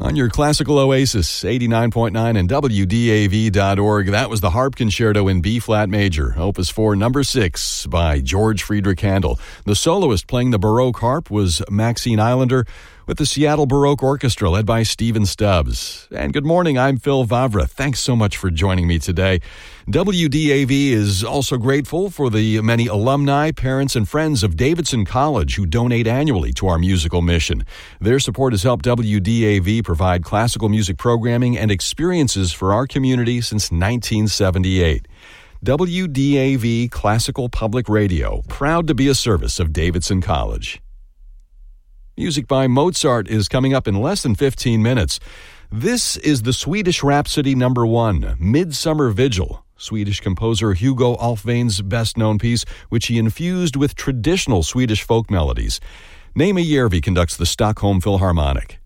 On your classical oasis, 89.9 and WDAV.org. That was the Harp Concerto in B-flat major, Opus 4, number 6, by George Friedrich Handel. The soloist playing the Baroque harp was Maxine Islander, with the Seattle Baroque Orchestra led by Stephen Stubbs. And good morning, I'm Phil Vavra. Thanks so much for joining me today. WDAV is also grateful for the many alumni, parents, and friends of Davidson College who donate annually to our musical mission. Their support has helped WDAV provide classical music programming and experiences for our community since 1978. WDAV Classical Public Radio, proud to be a service of Davidson College. Music by Mozart is coming up in less than 15 minutes. This is the Swedish Rhapsody No. 1, Midsummer Vigil, Swedish composer Hugo Alfvén's best-known piece, which he infused with traditional Swedish folk melodies. Naima Järvi conducts the Stockholm Philharmonic.